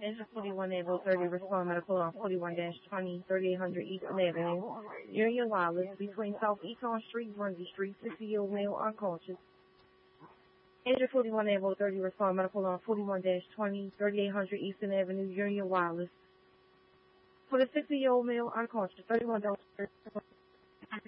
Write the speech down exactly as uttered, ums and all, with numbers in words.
Engine forty-one Able thirty, respond medical on forty-one twenty, thirty-eight hundred Eastern Avenue, Union Wireless, between South Econ Street, Grundy Street, sixty-year-old male unconscious. Engine forty-one Able thirty, respond medical on forty-one twenty, thirty-eight hundred Eastern Avenue, Union Wireless. For the sixty-year-old male unconscious, thirty-one dollars